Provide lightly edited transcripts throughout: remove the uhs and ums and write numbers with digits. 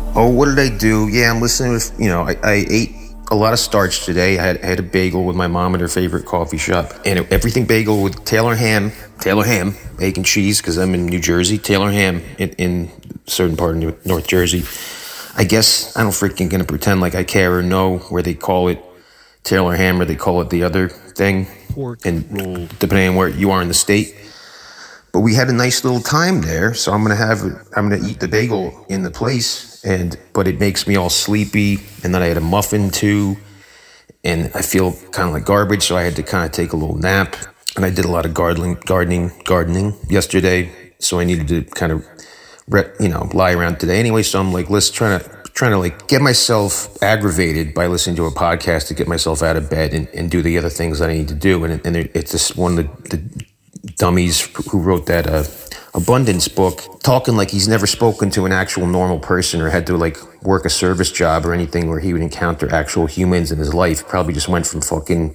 Oh, what did I do? Yeah, I'm listening with, I ate a lot of starch today. I had a bagel with my mom at her favorite coffee shop. And everything bagel with Taylor ham, bacon, cheese, because I'm in New Jersey. Taylor ham in a certain part of North Jersey. I guess I don't freaking gonna pretend like I care or know where they call it Taylor ham or they call it the other thing. Pork and roll. Depending on where you are in the state. But we had a nice little time there, so I'm gonna eat the bagel in the place, but it makes me all sleepy, and then I had a muffin too, and I feel kind of like garbage, so I had to kind of take a little nap, and I did a lot of gardening yesterday, so I needed to kind of, lie around today anyway. So I'm like, trying to like get myself aggravated by listening to a podcast to get myself out of bed and do the other things that I need to do, and it's just one of the dummies who wrote that abundance book talking like he's never spoken to an actual normal person or had to like work a service job or anything where he would encounter actual humans in his life. Probably just went from fucking,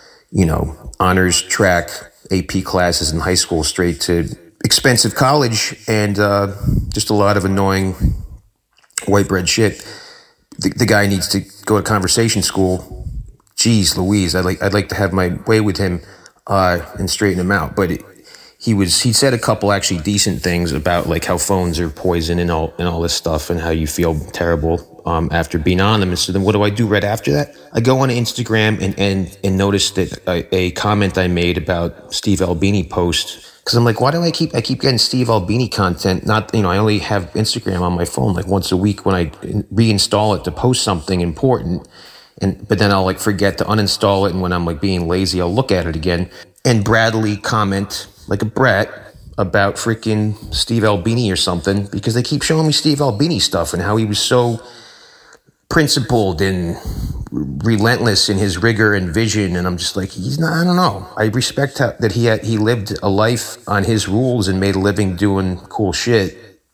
honors track AP classes in high school straight to expensive college and just a lot of annoying white bread shit. The guy needs to go to conversation school. Jeez Louise, I'd like to have my way with him and straighten him out. But he said a couple actually decent things about like how phones are poison and all this stuff and how you feel terrible after being on them. And so then what do I do right after that? I go on Instagram and notice that a comment I made about Steve Albini post, because I'm like, why do I keep getting Steve Albini content? Not, I only have Instagram on my phone like once a week when I reinstall it to post something important. But then I'll like forget to uninstall it, and when I'm like being lazy, I'll look at it again. And Bradley comment like a brat about freaking Steve Albini or something, because they keep showing me Steve Albini stuff and how he was so principled and relentless in his rigor and vision. And I'm just like, he's not. I don't know. I respect that he lived a life on his rules and made a living doing cool shit.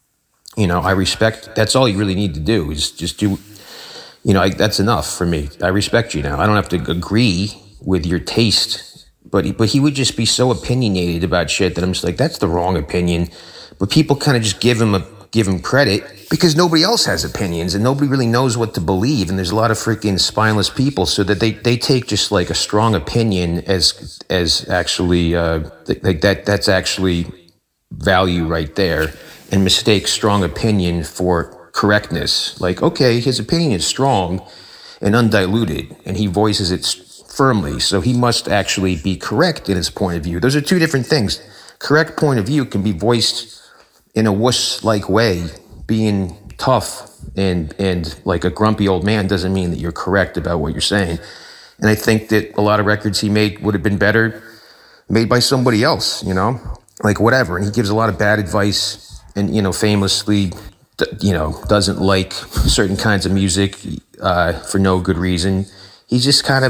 I respect. That's all you really need to do is just do. That's enough for me. I respect you now. I don't have to agree with your taste, but he would just be so opinionated about shit that I'm just like, that's the wrong opinion. But people kind of just give him credit because nobody else has opinions and nobody really knows what to believe. And there's a lot of freaking spineless people, so that they take just like a strong opinion as actually like that's actually value right there, and mistake strong opinion for correctness. Like, okay, his opinion is strong and undiluted, and he voices it firmly, so he must actually be correct in his point of view. Those are two different things. Correct point of view can be voiced in a wuss-like way. Being tough and like a grumpy old man doesn't mean that you're correct about what you're saying. And I think that a lot of records he made would have been better made by somebody else, like whatever. And he gives a lot of bad advice and, famously doesn't like certain kinds of music for no good reason. He's just kind of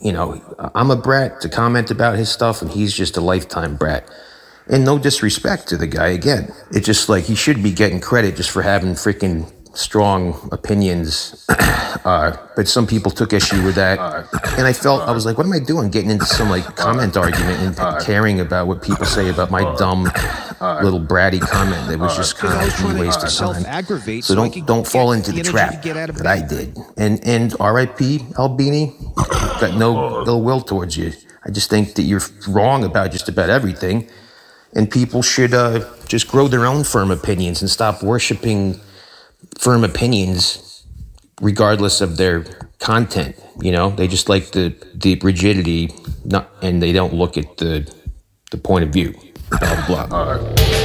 I'm a brat to comment about his stuff, and he's just a lifetime brat. And no disrespect to the guy, again. It's just like he should be getting credit just for having freaking strong opinions. But some people took issue with that. And I was like, what am I doing? Getting into some like comment argument and caring about what people say about my dumb little bratty comment that was just kind of a waste of time. So don't fall into the trap that I did. And R.I.P. Albini, got no ill will towards you. I just think that you're wrong about just about everything. And people should just grow their own firm opinions and stop worshiping firm opinions regardless of their content. They just like the rigidity, and they don't look at the point of view. Blah, blah.